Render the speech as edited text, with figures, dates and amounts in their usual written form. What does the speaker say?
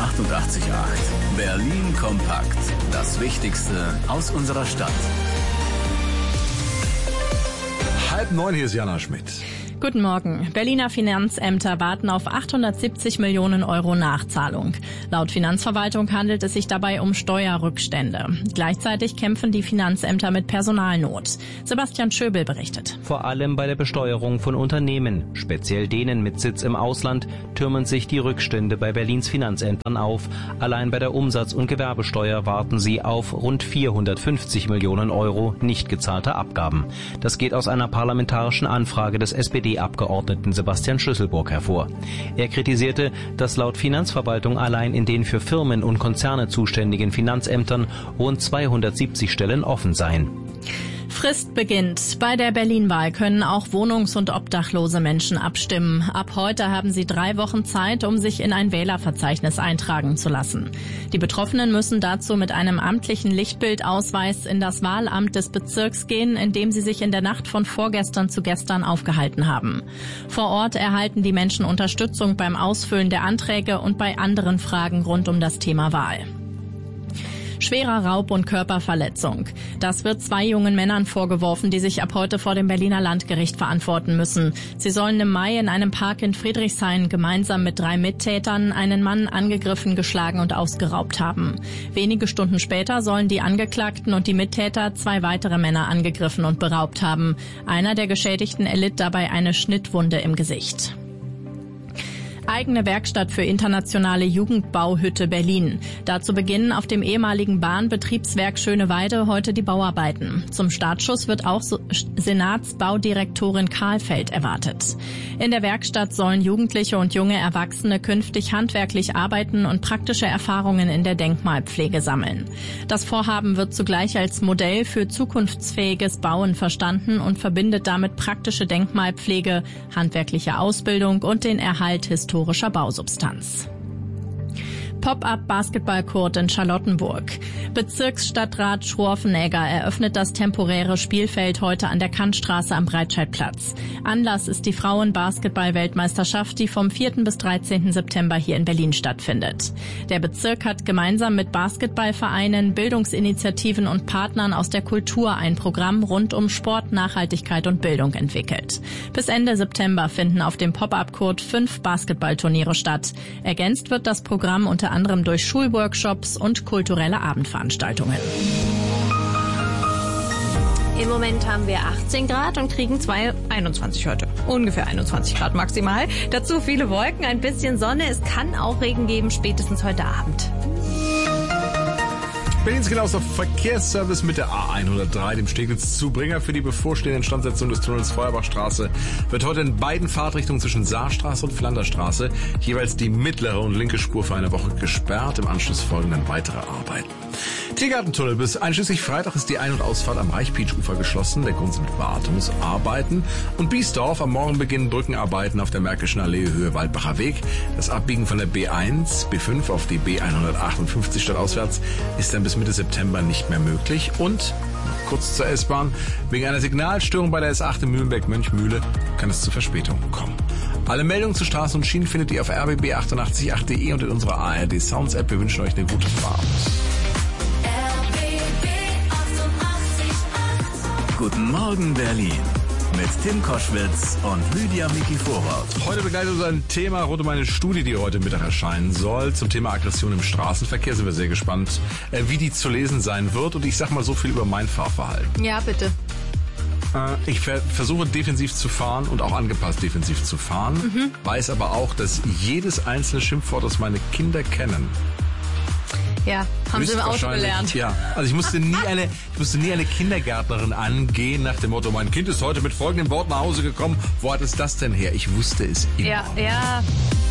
88,8. Berlin kompakt. Das Wichtigste aus unserer Stadt. 8:30, hier ist Jana Schmidt. Guten Morgen. Berliner Finanzämter warten auf 870 Millionen Euro Nachzahlung. Laut Finanzverwaltung handelt es sich dabei um Steuerrückstände. Gleichzeitig kämpfen die Finanzämter mit Personalnot. Sebastian Schöbel berichtet. Vor allem bei der Besteuerung von Unternehmen, speziell denen mit Sitz im Ausland, türmen sich die Rückstände bei Berlins Finanzämtern auf. Allein bei der Umsatz- und Gewerbesteuer warten sie auf rund 450 Millionen Euro nicht gezahlte Abgaben. Das geht aus einer parlamentarischen Anfrage des SPD-Abgeordneten Sebastian Schlüsselburg hervor. Er kritisierte, dass laut Finanzverwaltung allein in den für Firmen und Konzerne zuständigen Finanzämtern rund 270 Stellen offen seien. Frist beginnt. Bei der Berlin-Wahl können auch wohnungs- und obdachlose Menschen abstimmen. Ab heute haben sie 3 Wochen Zeit, um sich in ein Wählerverzeichnis eintragen zu lassen. Die Betroffenen müssen dazu mit einem amtlichen Lichtbildausweis in das Wahlamt des Bezirks gehen, in dem sie sich in der Nacht von vorgestern zu gestern aufgehalten haben. Vor Ort erhalten die Menschen Unterstützung beim Ausfüllen der Anträge und bei anderen Fragen rund um das Thema Wahl. Schwerer Raub und Körperverletzung. Das wird 2 jungen Männern vorgeworfen, die sich ab heute vor dem Berliner Landgericht verantworten müssen. Sie sollen im Mai in einem Park in Friedrichshain gemeinsam mit 3 Mittätern einen Mann angegriffen, geschlagen und ausgeraubt haben. Wenige Stunden später sollen die Angeklagten und die Mittäter 2 weitere Männer angegriffen und beraubt haben. Einer der Geschädigten erlitt dabei eine Schnittwunde im Gesicht. Eigene Werkstatt für internationale Jugendbauhütte Berlin. Dazu beginnen auf dem ehemaligen Bahnbetriebswerk Schöneweide heute die Bauarbeiten. Zum Startschuss wird auch Senatsbaudirektorin Karlfeld erwartet. In der Werkstatt sollen Jugendliche und junge Erwachsene künftig handwerklich arbeiten und praktische Erfahrungen in der Denkmalpflege sammeln. Das Vorhaben wird zugleich als Modell für zukunftsfähiges Bauen verstanden und verbindet damit praktische Denkmalpflege, handwerkliche Ausbildung und den Erhalt historischer Bausubstanz. Pop-up-Basketballcourt in Charlottenburg. Bezirksstadtrat Schorfenegger eröffnet das temporäre Spielfeld heute an der Kantstraße am Breitscheidplatz. Anlass ist die Frauen-Basketball-Weltmeisterschaft, die vom 4. bis 13. September hier in Berlin stattfindet. Der Bezirk hat gemeinsam mit Basketballvereinen, Bildungsinitiativen und Partnern aus der Kultur ein Programm rund um Sport, Nachhaltigkeit und Bildung entwickelt. Bis Ende September finden auf dem Pop-up-Court 5 Basketballturniere statt. Ergänzt wird das Programm unter anderem durch Schulworkshops und kulturelle Abendveranstaltungen. Im Moment haben wir 18 Grad und kriegen 21 heute. Ungefähr 21 Grad maximal. Dazu viele Wolken, ein bisschen Sonne. Es kann auch Regen geben, spätestens heute Abend. Berlins genauester Verkehrsservice mit der A103, dem Steglitz-Zubringer für die bevorstehende Instandsetzung des Tunnels Feuerbachstraße, wird heute in beiden Fahrtrichtungen zwischen Saarstraße und Flanderstraße jeweils die mittlere und linke Spur für eine Woche gesperrt. Im Anschluss folgen dann weitere Arbeiten. Tiergartentunnel. Bis einschließlich Freitag ist die Ein- und Ausfahrt am Reichpeach-Ufer geschlossen. Der Grund sind Wartungsarbeiten. Und Biesdorf, am Morgen beginnen Brückenarbeiten auf der Märkischen Allee Höhe Waldbacher Weg. Das Abbiegen von der B1, B5 auf die B158 stadtauswärts ist dann bis Mitte September nicht mehr möglich. Und kurz zur S-Bahn. Wegen einer Signalstörung bei der S8 in Mühlenberg-Mönchmühle kann es zu Verspätungen kommen. Alle Meldungen zu Straßen und Schienen findet ihr auf rbb888.de und in unserer ARD Sounds App. Wir wünschen euch eine gute Fahrt. Guten Morgen Berlin mit Tim Koschwitz und Lydia Miki-Vorwort. Heute begleitet uns ein Thema rund um eine Studie, die heute Mittag erscheinen soll. Zum Thema Aggression im Straßenverkehr sind wir sehr gespannt, wie die zu lesen sein wird. Und ich sag mal so viel über mein Fahrverhalten. Ja, bitte. Ich versuche defensiv zu fahren und auch angepasst defensiv zu fahren. Weiß aber auch, dass jedes einzelne Schimpfwort, das meine Kinder kennen, ja, haben sie im Auto gelernt. Ja, also ich musste nie eine Kindergärtnerin angehen nach dem Motto, mein Kind ist heute mit folgendem Wort nach Hause gekommen. Wo hat es das denn her? Ich wusste es immer. Ja.